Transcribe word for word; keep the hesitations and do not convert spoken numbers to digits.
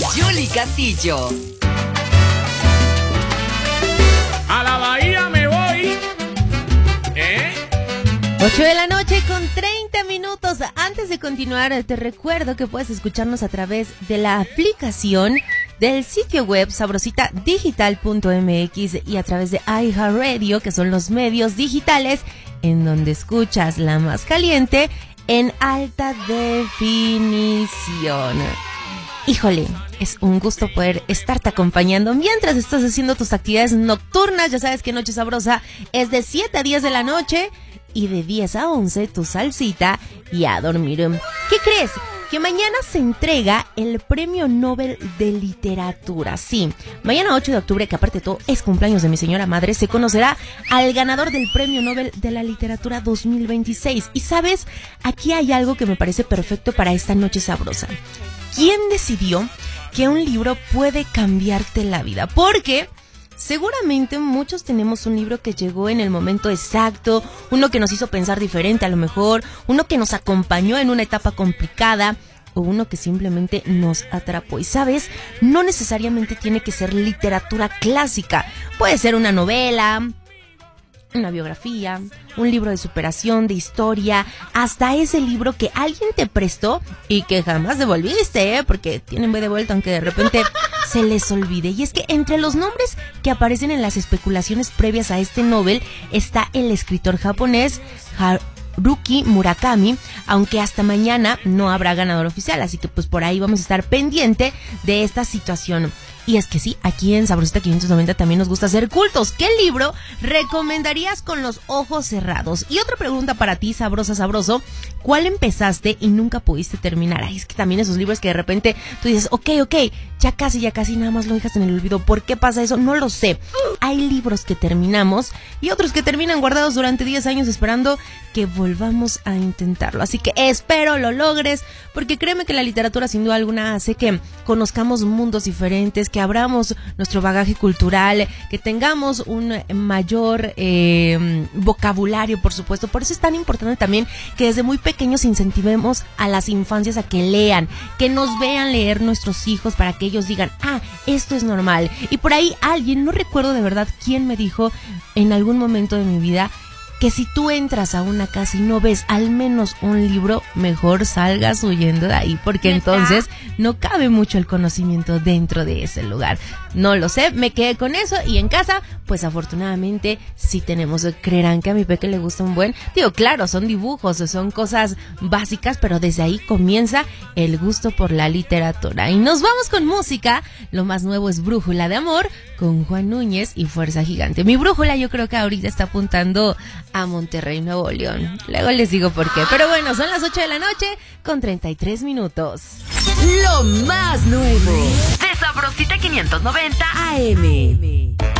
Yuli Castillo. A la bahía me voy. ¿Eh? ocho de la noche con treinta minutos. Antes de continuar, te recuerdo que puedes escucharnos a través de la aplicación del sitio web sabrosita digital punto m x y a través de iHeartRadio, que son los medios digitales en donde escuchas la más caliente en alta definición. Híjole, es un gusto poder estarte acompañando mientras estás haciendo tus actividades nocturnas. Ya sabes que Noche Sabrosa es de siete a diez de la noche y de diez a once tu salsita y a dormir. ¿Qué crees? Que mañana se entrega el Premio Nobel de Literatura. Sí, mañana ocho de octubre, que aparte de todo es cumpleaños de mi señora madre, se conocerá al ganador del Premio Nobel de la Literatura dos mil veintiséis. Y sabes, aquí hay algo que me parece perfecto para esta Noche Sabrosa. ¿Quién decidió que un libro puede cambiarte la vida? Porque seguramente muchos tenemos un libro que llegó en el momento exacto, uno que nos hizo pensar diferente a lo mejor, uno que nos acompañó en una etapa complicada o uno que simplemente nos atrapó. Y sabes, no necesariamente tiene que ser literatura clásica, puede ser una novela, una biografía, un libro de superación, de historia, hasta ese libro que alguien te prestó y que jamás devolviste, ¿eh? Porque tienen de vuelta, aunque de repente se les olvide. Y es que entre los nombres que aparecen en las especulaciones previas a este Nobel está el escritor japonés Haruki Murakami, aunque hasta mañana no habrá ganador oficial, así que pues por ahí vamos a estar pendiente de esta situación. Y es que sí, aquí en Sabrosita quinientos noventa también nos gusta hacer cultos. ¿Qué libro recomendarías con los ojos cerrados? Y otra pregunta para ti, sabrosa, sabroso. ¿Cuál empezaste y nunca pudiste terminar? Ay, es que también esos libros que de repente tú dices, ok, ok, ya casi, ya casi, nada más lo dejas en el olvido. ¿Por qué pasa eso? No lo sé. Hay libros que terminamos y otros que terminan guardados durante diez años esperando que volvamos a intentarlo. Así que espero lo logres, porque créeme que la literatura sin duda alguna hace que conozcamos mundos diferentes, que abramos nuestro bagaje cultural, que tengamos un mayor eh, vocabulario, por supuesto. Por eso es tan importante también que desde muy pequeños incentivemos a las infancias a que lean, que nos vean leer nuestros hijos para que ellos digan, ah, esto es normal. Y por ahí alguien, no recuerdo de verdad quién me dijo en algún momento de mi vida, que si tú entras a una casa y no ves al menos un libro, mejor salgas huyendo de ahí, porque entonces no cabe mucho el conocimiento dentro de ese lugar. No lo sé, me quedé con eso y en casa, pues afortunadamente sí tenemos. Creerán que a mi peque le gusta un buen, digo, claro, son dibujos, son cosas básicas, pero desde ahí comienza el gusto por la literatura. Y nos vamos con música. Lo más nuevo es Brújula de Amor con Juan Núñez y Fuerza Gigante. Mi brújula yo creo que ahorita está apuntando a Monterrey, Nuevo León. Luego les digo por qué. Pero bueno, son las ocho de la noche con treinta y tres minutos. Lo más nuevo de Sabrosita quinientos noventa A M.